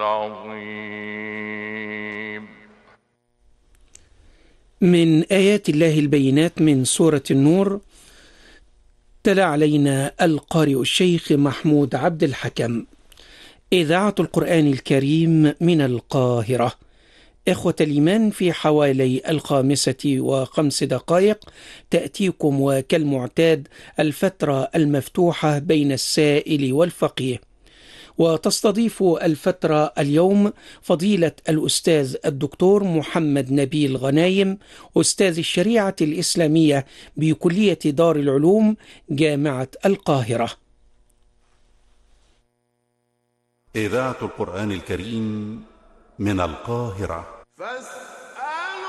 العظيم. من آيات الله البينات من سورة النور. تلا علينا القارئ الشيخ محمود عبد الحكم. إذاعة القرآن الكريم من القاهرة. إخوة الإيمان، في حوالي 5:05 تأتيكم وكالمعتاد الفترة المفتوحة بين السائل والفقيه، وتستضيف الفترة اليوم فضيلة الأستاذ الدكتور محمد نبيل غنايم، أستاذ الشريعة الإسلامية بكلية دار العلوم جامعة القاهرة. إذاعة القرآن الكريم من القاهرة.